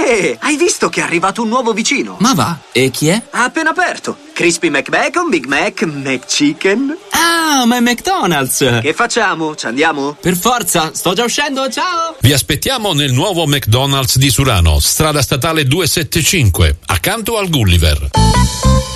Hai visto che è arrivato un nuovo vicino? Ma va, e chi è? Ha appena aperto. Crispy McBacon, Big Mac, McChicken. Ah, ma è McDonald's! Che facciamo? Ci andiamo? Per forza, sto già uscendo, ciao! Vi aspettiamo nel nuovo McDonald's di Surano, strada statale 275, accanto al Gulliver.